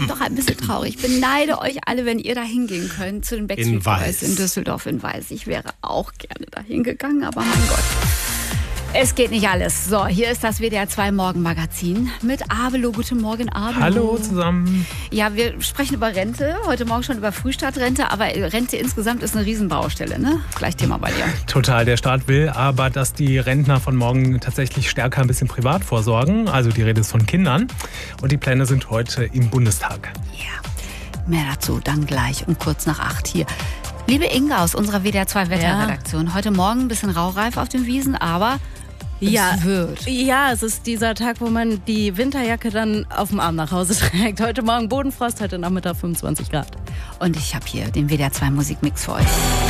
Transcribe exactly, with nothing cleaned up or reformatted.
bin doch ein bisschen traurig. Ich beneide euch alle, wenn ihr da hingehen könnt zu den Backstreet Boys in Düsseldorf in Weiß. Ich wäre auch gerne da hingegangen, aber mein Gott. Es geht nicht alles. So, hier ist das W D R zwei Morgenmagazin mit Abelo. Guten Morgen, Abelo. Hallo zusammen. Ja, wir sprechen über Rente. Heute Morgen schon über Frühstart-Rente. Aber Rente insgesamt ist eine Riesenbaustelle, ne? Gleich Thema bei dir. Total. Der Staat will aber, dass die Rentner von morgen tatsächlich stärker ein bisschen privat vorsorgen. Also die Rede ist von Kindern. Und die Pläne sind heute im Bundestag. Ja, mehr dazu dann gleich um kurz nach acht hier. Liebe Inga aus unserer W D R zwei Wetterredaktion. Ja. Heute Morgen ein bisschen raureif auf den Wiesen, aber... Ja, es wird. Ja, es ist dieser Tag, wo man die Winterjacke dann auf dem Arm nach Hause trägt. Heute Morgen Bodenfrost, heute Nachmittag fünfundzwanzig Grad. Und ich habe hier den W D R zwei Musikmix für euch.